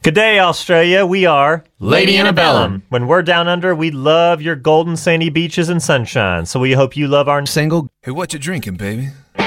Good day, Australia. We are Lady Antebellum. When we're down under, we love your golden sandy beaches and sunshine. So we hope you love our Single. Hey, what you drinking, baby?